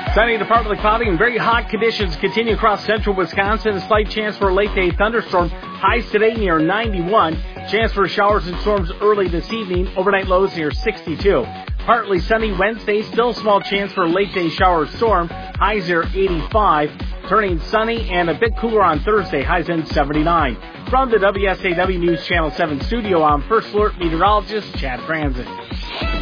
Sunny to partly cloudy and very hot conditions continue across central Wisconsin. A slight chance for a late-day thunderstorm. Highs today near 91. Chance for showers and storms early this evening. Overnight lows near 62. Partly sunny Wednesday. Still small chance for a late-day shower or storm. Highs near 85. Turning sunny and a bit cooler on Thursday. Highs in 79. From the WSAW News Channel 7 studio, I'm First Alert meteorologist Chad Franzen.